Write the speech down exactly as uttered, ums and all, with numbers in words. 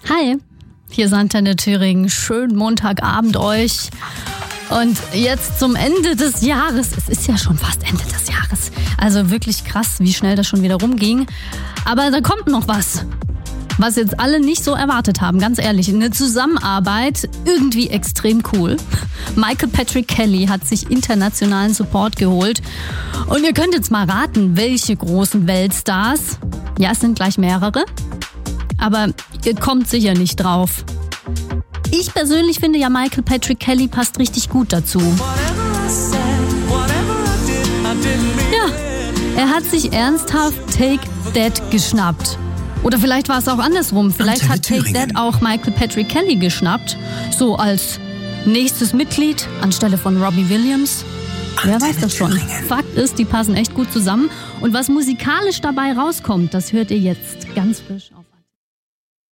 Hi, hier ist Antenne Thüringen. Schönen Montagabend euch. Und jetzt zum Ende des Jahres. Es ist ja schon fast Ende des Jahres. Also wirklich krass, wie schnell das schon wieder rumging. Aber da kommt noch was, was jetzt alle nicht so erwartet haben, ganz ehrlich. Eine Zusammenarbeit, irgendwie extrem cool. Michael Patrick Kelly hat sich internationalen Support geholt. Und ihr könnt jetzt mal raten, welche großen Weltstars. Ja, es sind gleich mehrere. Aber ihr kommt sicher nicht drauf. Ich persönlich finde ja, Michael Patrick Kelly passt richtig gut dazu. Ja, er hat sich ernsthaft Take That geschnappt. Oder vielleicht war es auch andersrum. Vielleicht hat Take That auch Michael Patrick Kelly geschnappt. So als nächstes Mitglied anstelle von Robbie Williams. Wer weiß das schon. Fakt ist, die passen echt gut zusammen. Und was musikalisch dabei rauskommt, das hört ihr jetzt ganz frisch auf.